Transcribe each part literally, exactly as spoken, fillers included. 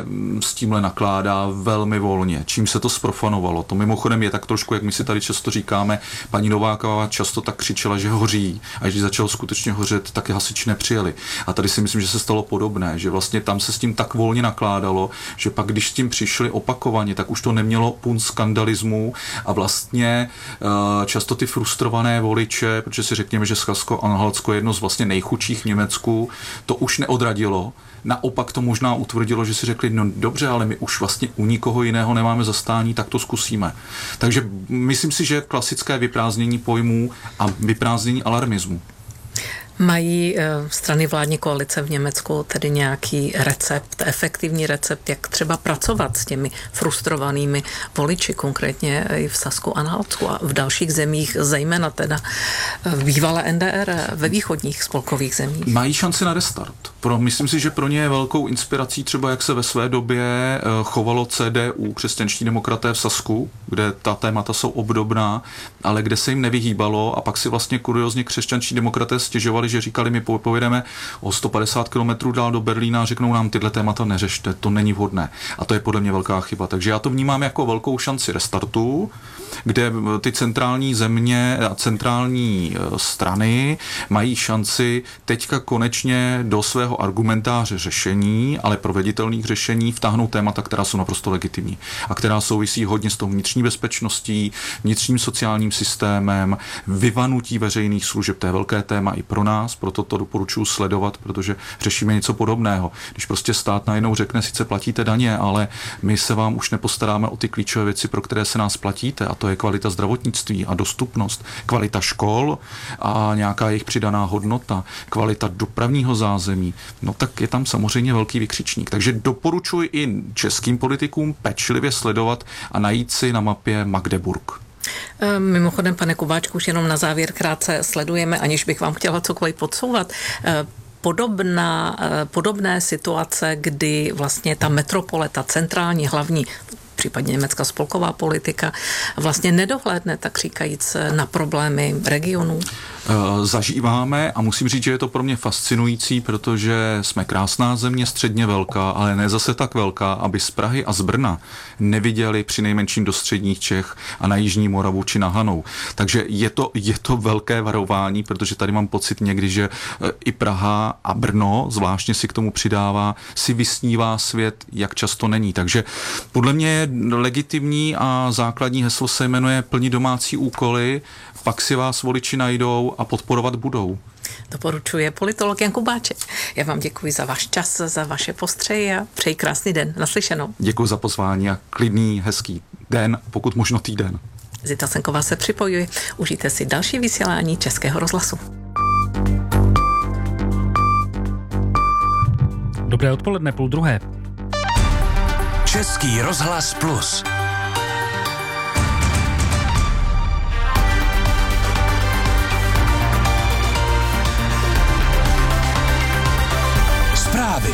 s tímhle nakládá velmi volně. Čím se to sprofanovalo? To mimochodem je tak trošku, jak my si tady často říkáme, paní Nováková často tak křičela, že hoří, a když začalo skutečně hořet, tak hasiči nepřijeli. A tady si myslím, že se stalo podobné, že vlastně tam se s tím tak volně nakládalo, že pak když s tím přišli opakovaně, tak už to nemělo punc skandalismu a vlastně často ty frustrované voliče, protože si řekněme, že Sasko-Anhaltsko je jedno z vlastně nejchudších v Německu, to už neodradilo. Naopak to možná utvrdilo, že si řekli, no dobře, ale my už vlastně u nikoho jiného nemáme zastání, tak to zkusíme. Takže myslím si, že klasické vyprázdnění pojmů a vyprázdnění alarmismu. Mají strany vládní koalice v Německu tedy nějaký recept, efektivní recept, jak třeba pracovat s těmi frustrovanými voliči, konkrétně i v Sasku-Anhaltsku a v dalších zemích, zejména teda v bývalé N D R, ve východních spolkových zemích? Mají šanci na restart. Pro, myslím si, že pro ně je velkou inspirací třeba, jak se ve své době chovalo C D U, křesťanští demokraté v Sasku, kde ta témata jsou obdobná, ale kde se jim nevyhýbalo a pak si vlastně kuriózně křesťanští demokraté stěžovali, že říkali, my pojedeme o sto padesát kilometrů dál do Berlína a řeknou nám, tyhle témata neřešte, to není vhodné. A to je podle mě velká chyba. Takže já to vnímám jako velkou šanci restartu, kde ty centrální země a centrální strany mají šanci teďka konečně do svého argumentáře řešení, ale proveditelných řešení vtáhnout témata, která jsou naprosto legitimní a která souvisí hodně s tou vnitřní bezpečností, vnitřním sociálním systémem, vyvanutí veřejných služeb. To je velké téma i pro nás, proto to doporučuji sledovat, protože řešíme něco podobného. Když prostě stát najednou řekne, sice platíte daně, ale my se vám už nepostaráme o ty klíčové věci, pro které se nás platíte, a to je kvalita zdravotnictví a dostupnost, kvalita škol a nějaká jejich přidaná hodnota, kvalita dopravního zázemí, no tak je tam samozřejmě velký vykřičník. Takže doporučuji i českým politikům pečlivě sledovat a najít si na mapě Magdeburg. Mimochodem, pane Kubáčku, už jenom na závěr krátce sledujeme, aniž bych vám chtěla cokoliv podsouvat, podobná, podobné situace, kdy vlastně ta metropole, ta centrální hlavní, případně německá spolková politika, vlastně nedohlédne, tak říkajíc, na problémy regionů? Zažíváme a musím říct, že je to pro mě fascinující, protože jsme krásná země, středně velká, ale ne zase tak velká, aby z Prahy a z Brna neviděli přinejmenším do středních Čech a na jižní Moravu či na Hanou. Takže je to, je to velké varování, protože tady mám pocit někdy, že i Praha a Brno, zvláštně si k tomu přidává, si vysnívá svět, jak často není. Takže podle mě je legitimní a základní heslo se jmenuje plnit domácí úkoly, pak si vás voliči najdou a podporovat budou. Doporučuje politolog Jan Kubáček. Já vám děkuji za váš čas, za vaše postřehy a přeji krásný den. Naslyšenou. Děkuji za pozvání a klidný, hezký den, pokud možno týden. Zita Senková se připojuje. Užijte si další vysílání Českého rozhlasu. Dobré odpoledne, půl druhé. Český rozhlas plus. Zprávy.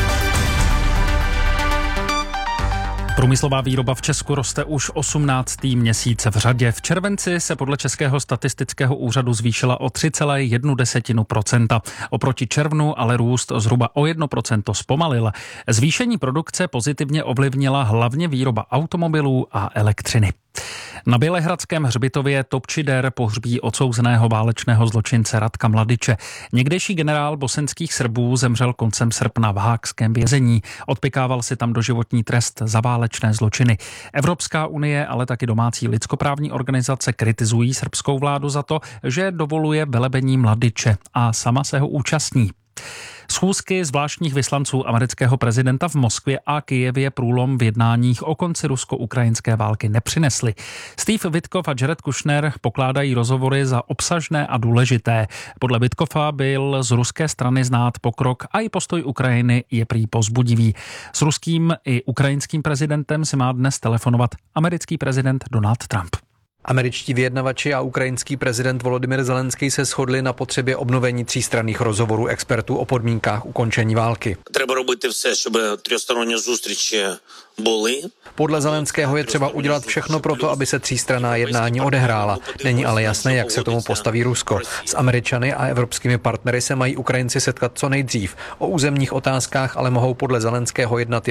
Průmyslová výroba v Česku roste už osmnáctý měsíc v řadě. V červenci se podle Českého statistického úřadu zvýšila o tři celá jedna procenta. Oproti červnu ale růst zhruba o jedno procento zpomalil. Zvýšení produkce pozitivně ovlivnila hlavně výroba automobilů a elektřiny. Na Bělehradském hřbitově Topčider pohřbí odsouzeného válečného zločince Radka Mladiče. Někdejší generál bosenských Srbů zemřel koncem srpna v haagském vězení. Odpykával si tam doživotní trest za válečné zločiny. Evropská unie, ale taky domácí lidskoprávní organizace kritizují srbskou vládu za to, že dovoluje velebení Mladiče a sama se ho účastní. Schůzky zvláštních vyslanců amerického prezidenta v Moskvě a Kyjevě průlom v jednáních o konci rusko-ukrajinské války nepřinesly. Steve Witkoff a Jared Kushner pokládají rozhovory za obsažné a důležité. Podle Witkoffa byl z ruské strany znát pokrok a i postoj Ukrajiny je prý povzbudivý. S ruským i ukrajinským prezidentem si má dnes telefonovat americký prezident Donald Trump. Američtí vyjednavači a ukrajinský prezident Volodymyr Zelenský se shodli na potřebě obnovení třístranných rozhovorů expertů o podmínkách ukončení války. Треба робити все, щоб трьохсторонні зустрічі були. Podle Zelenského je třeba udělat všechno pro to, aby se třístranná jednání odehrála. Není ale jasné, jak se k tomu postaví Rusko. S Američany a evropskými partnery se mají Ukrajinci setkat co nejdřív. O územních otázkách ale mohou podle Zelenského jednat